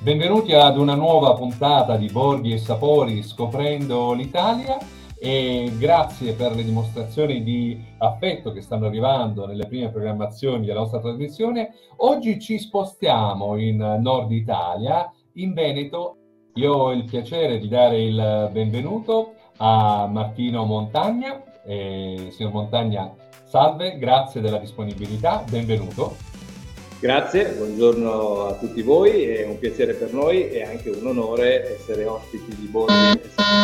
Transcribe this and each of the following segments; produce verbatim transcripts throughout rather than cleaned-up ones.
Benvenuti ad una nuova puntata di Borghi e Sapori scoprendo l'Italia e grazie per le dimostrazioni di affetto che stanno arrivando nelle prime programmazioni della nostra trasmissione. Oggi ci spostiamo in Nord Italia, in Veneto. Io ho il piacere di dare il benvenuto a Martino Montagna. Eh, signor Montagna, salve, grazie della disponibilità, benvenuto. Grazie, buongiorno a tutti voi, è un piacere per noi e anche un onore essere ospiti di Borghi.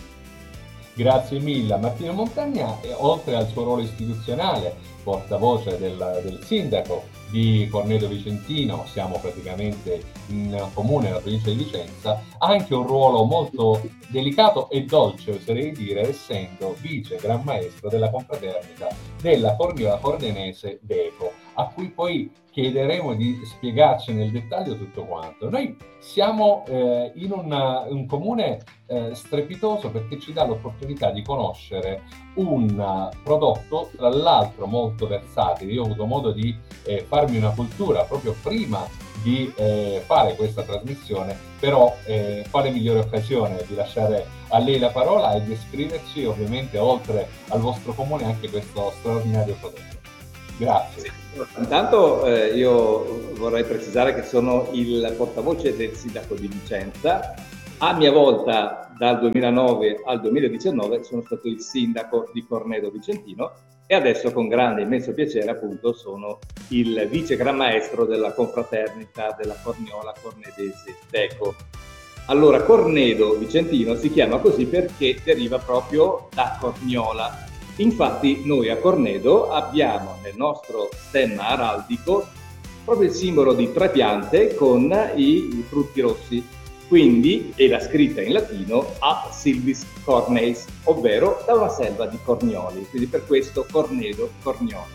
Grazie mille a Martino Montagna, e oltre al suo ruolo istituzionale, portavoce del, del sindaco di Cornedo Vicentino, siamo praticamente in comune nella provincia di Vicenza, ha anche un ruolo molto delicato e dolce, oserei dire, essendo vice gran maestro della confraternita della Corniola Pordenese Deco, a cui poi chiederemo di spiegarci nel dettaglio tutto quanto. Noi siamo eh, in una, un comune eh, strepitoso perché ci dà l'opportunità di conoscere un uh, prodotto, tra l'altro molto versatile. Io ho avuto modo di eh, farmi una cultura proprio prima di eh, fare questa trasmissione, però eh, quale migliore occasione di lasciare a lei la parola e descriverci ovviamente oltre al vostro comune anche questo straordinario prodotto. Grazie. Intanto eh, io vorrei precisare che sono il portavoce del sindaco di Vicenza. A mia volta dal duemilanove al duemiladiciannove sono stato il sindaco di Cornedo Vicentino e adesso con grande immenso piacere appunto sono il vice gran maestro della confraternita della Corniola Cornedese Deco. Allora, Cornedo Vicentino si chiama così perché deriva proprio da Corniola. Infatti noi a Cornedo abbiamo nel nostro stemma araldico proprio il simbolo di tre piante con i, i frutti rossi, quindi è la scritta in latino A silvis corneis, ovvero da una selva di cornioli, quindi per questo Cornedo Corniola.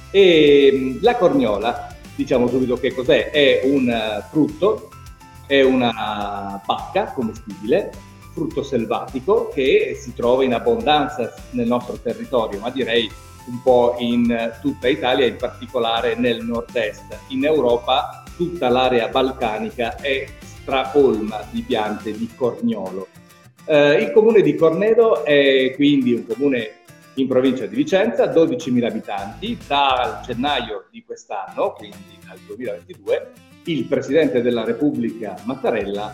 E la corniola, diciamo subito che cos'è, è un frutto, è una bacca commestibile, frutto selvatico che si trova in abbondanza nel nostro territorio, ma direi un po' in tutta Italia, in particolare nel nord-est. In Europa tutta l'area balcanica è stracolma di piante di corniolo. Eh, il comune di Cornedo è quindi un comune in provincia di Vicenza, dodicimila abitanti. Dal gennaio di quest'anno, quindi dal duemilaventidue, il Presidente della Repubblica Mattarella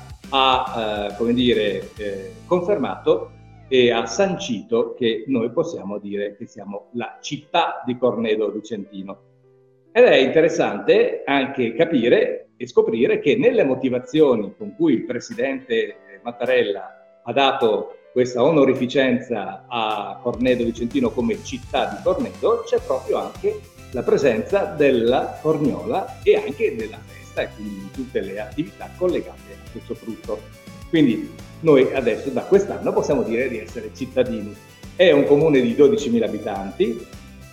ha eh, come dire, eh, confermato e ha sancito che noi possiamo dire che siamo la città di Cornedo Vicentino. Ed è interessante anche capire e scoprire che nelle motivazioni con cui il Presidente Mattarella ha dato questa onorificenza a Cornedo Vicentino come città di Cornedo c'è proprio anche la presenza della corniola e anche della festa e quindi tutte le attività collegate a questo frutto. Quindi noi adesso da quest'anno possiamo dire di essere cittadini. È un comune di dodicimila abitanti,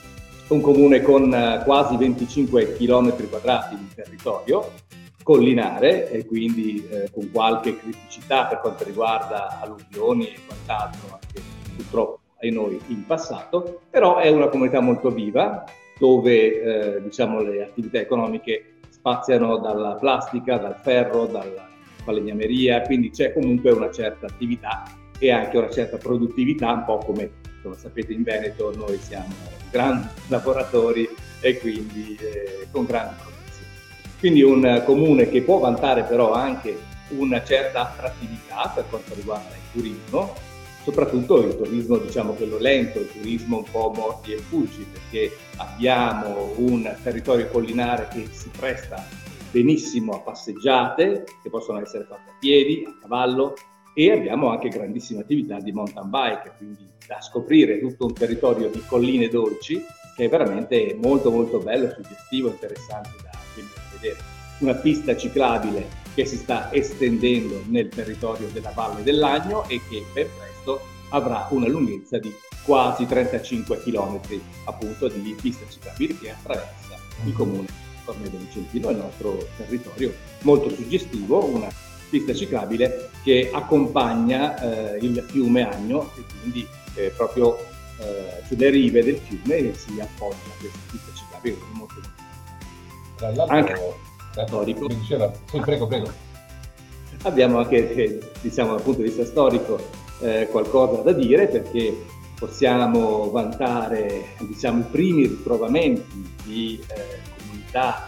un comune con quasi venticinque chilometri quadrati di territorio, collinare e quindi eh, con qualche criticità per quanto riguarda alluvioni e quant'altro, anche purtroppo ai noi in passato, però è una comunità molto viva dove eh, diciamo le attività economiche spaziano dalla plastica, dal ferro, dalla falegnameria, quindi c'è comunque una certa attività e anche una certa produttività, un po' come, come sapete in Veneto noi siamo grandi lavoratori e quindi eh, con grandi produzioni. Quindi un comune che può vantare però anche una certa attrattività per quanto riguarda il turismo, soprattutto il turismo diciamo quello lento, il turismo un po' morti e fuggi, perché abbiamo un territorio collinare che si presta benissimo a passeggiate che possono essere fatte a piedi, a cavallo, e abbiamo anche grandissime attività di mountain bike, quindi da scoprire tutto un territorio di colline dolci che è veramente molto molto bello, suggestivo, interessante da vedere. Una pista ciclabile che si sta estendendo nel territorio della Valle dell'Agno e che ben presto avrà una lunghezza di quasi trentacinque chilometri appunto di pista ciclabile che attraversa il comune Cornedo Vicentino, il nostro territorio molto suggestivo, una pista ciclabile che accompagna eh, il fiume Agno e quindi eh, proprio eh, sulle rive del fiume si appoggia a questa pista ciclabile molto molto tra l'altro anche storico. Mi diceva, sì, prego, prego. abbiamo anche, eh, diciamo dal punto di vista storico, eh, qualcosa da dire, perché possiamo vantare, diciamo, i primi ritrovamenti di eh, comunità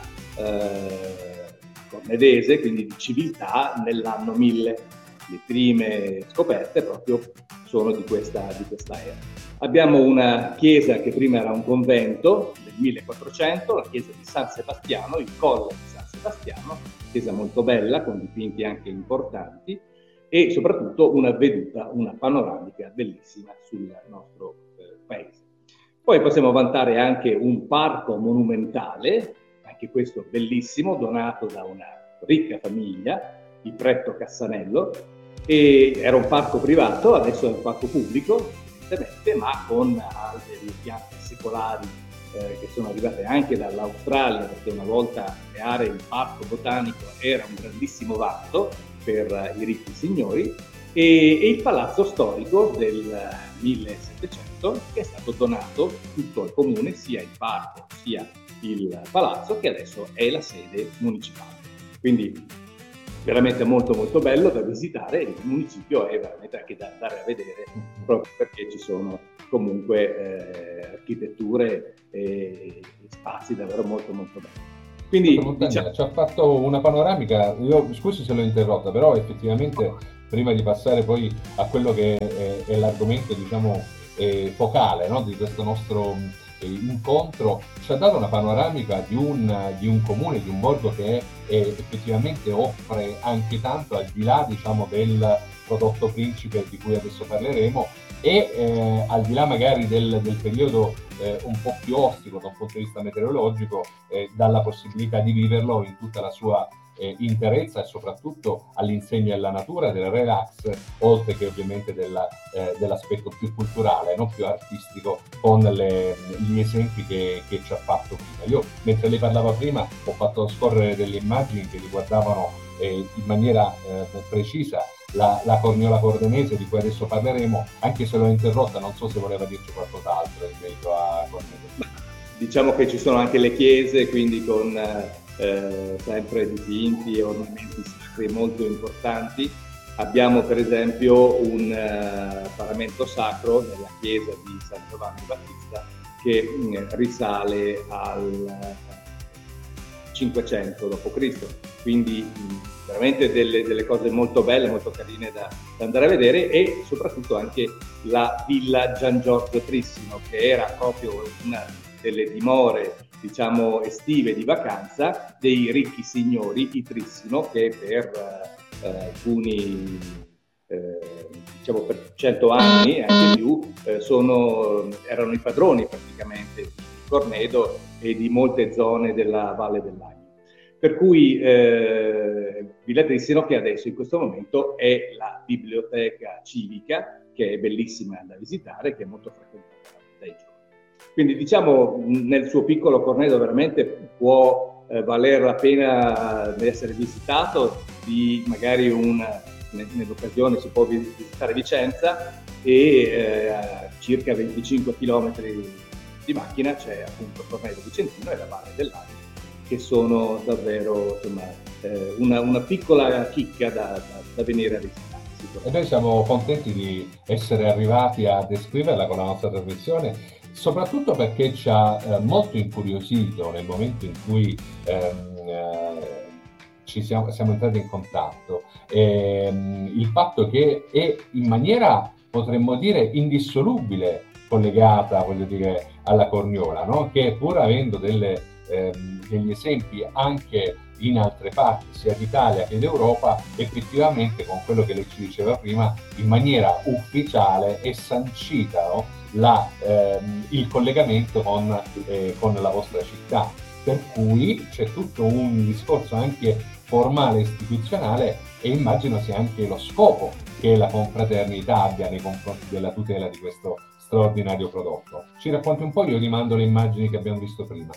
eh, cornedese, quindi di civiltà, nell'anno mille. Le prime scoperte proprio sono di questa, di questa era. Abbiamo una chiesa che prima era un convento del millequattrocento, la chiesa di San Sebastiano, il Colle di San Sebastiano, chiesa molto bella con dipinti anche importanti, e soprattutto una veduta, una panoramica bellissima sul nostro eh, paese. Poi possiamo vantare anche un parco monumentale, anche questo bellissimo, donato da una ricca famiglia, i Pretto Cassanello, e era un parco privato, adesso è un parco pubblico, evidentemente, ma con alberi e piante secolari eh, che sono arrivate anche dall'Australia, perché una volta creare il parco botanico era un grandissimo vanto per uh, i ricchi signori, e, e il palazzo storico del millesettecento, che è stato donato tutto al comune, sia il parco sia il palazzo, che adesso è la sede municipale. Quindi veramente molto molto bello da visitare, il municipio è veramente anche da andare a vedere, proprio perché ci sono comunque eh, architetture e, e spazi davvero molto molto belli. Quindi diciamo... ci ha fatto una panoramica, io scusi se l'ho interrotta, però effettivamente prima di passare poi a quello che è, è l'argomento, diciamo, eh, focale, no, di questo nostro eh, incontro, ci ha dato una panoramica di un, di un comune, di un borgo che è, effettivamente offre anche tanto, al di là, diciamo, del prodotto principe di cui adesso parleremo, e eh, al di là magari del, del periodo eh, un po' più ostico da un punto di vista meteorologico, eh, dalla possibilità di viverlo in tutta la sua eh, interezza, e soprattutto all'insegna della natura, del relax, oltre che ovviamente della, eh, dell'aspetto più culturale, no? Più artistico, con le, gli esempi che, che ci ha fatto prima. Io, mentre lei parlava prima, ho fatto scorrere delle immagini che riguardavano eh, in maniera eh, precisa La, la Corniola Cordenese, di cui adesso parleremo, anche se l'ho interrotta, non so se voleva dirci qualcos'altro in merito a Cornese. Diciamo che ci sono anche le chiese, quindi con eh, sempre dipinti e ornamenti sacri molto importanti. Abbiamo per esempio un uh, paramento sacro nella chiesa di San Giovanni Battista che mh, risale al cinquecento dopo Cristo, quindi mh, veramente delle, delle cose molto belle, molto carine da, da andare a vedere, e soprattutto anche la Villa Gian Giorgio Trissino, che era proprio una delle dimore, diciamo, estive di vacanza dei ricchi signori, i Trissino, che per eh, alcuni, eh, diciamo per cento anni, anche più, eh, sono, erano i padroni praticamente di Cornedo e di molte zone della Valle dell'Agno. Per cui eh, Villa Trissino, che adesso in questo momento è la biblioteca civica, che è bellissima da visitare, che è molto frequentata dai giovani. Quindi diciamo, nel suo piccolo Cornedo veramente può eh, valer la pena di essere visitato, di magari un, nell'occasione si può visitare Vicenza, e eh, a circa venticinque chilometri di macchina c'è appunto Cornedo Vicentino e la Valle dell'Agno, che sono davvero, insomma, eh, una, una piccola chicca da, da, da venire a visitare. E noi siamo contenti di essere arrivati a descriverla con la nostra trasmissione, soprattutto perché ci ha eh, molto incuriosito nel momento in cui ehm, eh, ci siamo, siamo entrati in contatto, ehm, il fatto che è in maniera, potremmo dire, indissolubile collegata, voglio dire, alla Corniola, no? Che pur avendo delle Ehm, degli esempi anche in altre parti sia d'Italia che d'Europa, effettivamente con quello che lei ci diceva prima, in maniera ufficiale è sancita, no? la, ehm, il collegamento con, eh, con la vostra città, per cui c'è tutto un discorso anche formale e istituzionale, e immagino sia anche lo scopo che la confraternita abbia nei confronti della tutela di questo straordinario prodotto. Ci racconti un po'? Io rimando le immagini che abbiamo visto prima.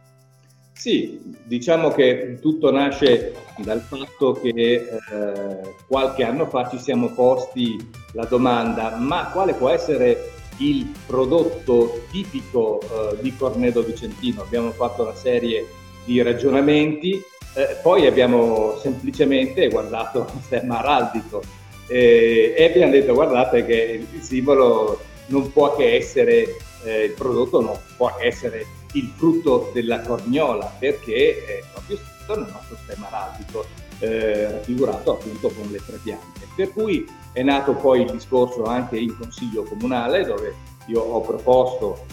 Sì, diciamo che tutto nasce dal fatto che eh, qualche anno fa ci siamo posti la domanda: ma quale può essere il prodotto tipico eh, di Cornedo Vicentino? Abbiamo fatto una serie di ragionamenti Eh, poi abbiamo semplicemente guardato lo stemma araldico eh, e abbiamo detto guardate che il simbolo non può che essere, eh, il prodotto non può che essere il frutto della corniola, perché è proprio scritto nel nostro stemma araldico, eh, raffigurato appunto con le tre piante. Per cui è nato poi il discorso anche in Consiglio Comunale, dove io ho proposto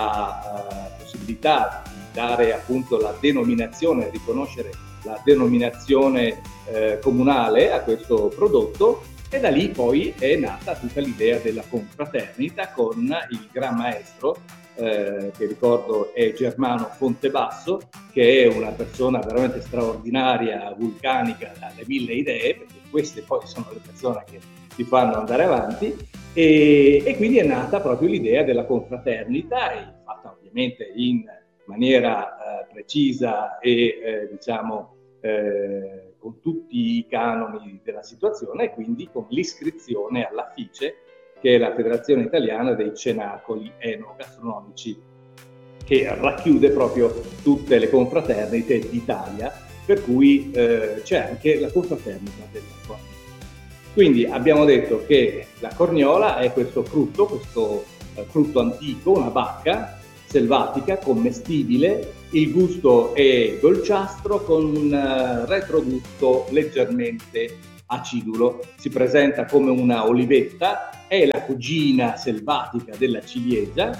la uh, possibilità di dare appunto la denominazione, riconoscere la denominazione eh, comunale a questo prodotto, e da lì poi è nata tutta l'idea della confraternita con il gran maestro, eh, che ricordo è Germano Fontebasso, che è una persona veramente straordinaria, vulcanica, dalle mille idee, perché queste poi sono le persone che ti fanno andare avanti, e, e quindi è nata proprio l'idea della confraternita, e fatta ovviamente in maniera eh, precisa e eh, diciamo eh, con tutti i canoni della situazione, e quindi con l'iscrizione alla FICE, che è la Federazione Italiana dei Cenacoli Enogastronomici, che racchiude proprio tutte le confraternite d'Italia, per cui eh, c'è anche la confraternita della corniola. Quindi abbiamo detto che la corniola è questo frutto, questo eh, frutto antico, una bacca selvatica, commestibile, il gusto è dolciastro con un uh, retrogusto leggermente acidulo, si presenta come una olivetta, è la cugina selvatica della ciliegia,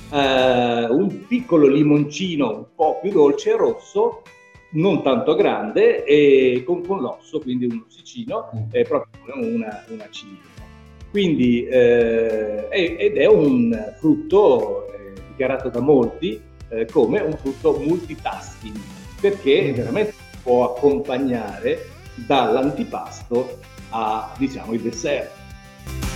uh, un piccolo limoncino un po' più dolce, rosso, non tanto grande, e con, con l'osso, quindi un ossicino, è proprio una, una ciliegia. Quindi, eh, ed è un frutto dichiarato da molti eh, come un frutto multitasking, perché veramente può accompagnare dall'antipasto a, diciamo, il dessert.